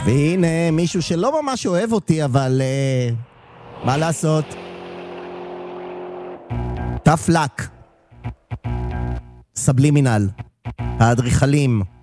והנה מישהו שלא ממש אוהב אותי, אבל מה לעשות? tough luck. סבלימינל, האדריכלים.